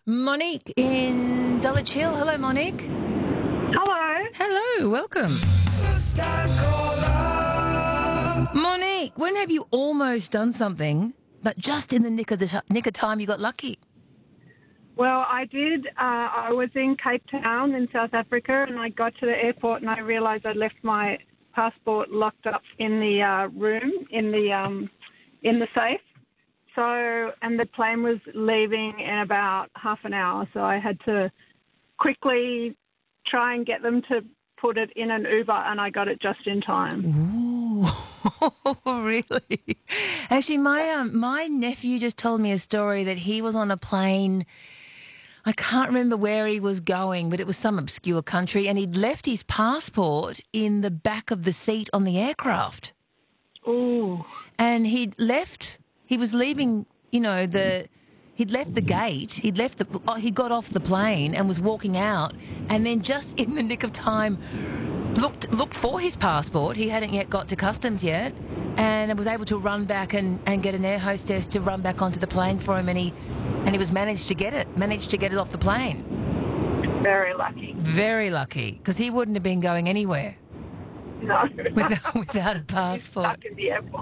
Monique in Dulwich Hill. Hello, Monique. Hello. Hello, welcome. Monique, when have you almost done something, but just in the nick of time you got lucky? Well, I did. I was in Cape Town in South Africa, and I got to the airport and I realised I'd left my passport locked up in the room in the safe. So, and the plane was leaving in about half an hour, so I had to quickly try and get them to put it in an Uber, and I got it just in time. Ooh, really? Actually, my nephew just told me a story that he was on a plane. I can't remember where he was going, but it was some obscure country, and he'd left his passport in the back of the seat on the aircraft. Ooh. And he was leaving, he'd left the gate, he got off the plane and was walking out, and then just in the nick of time looked for his passport. He hadn't yet got to customs yet, and was able to run back and get an air hostess to run back onto the plane for him, and he managed to get it off the plane. Very lucky. Very lucky, because he wouldn't have been going anywhere No. without a passport. Stuck in the airport.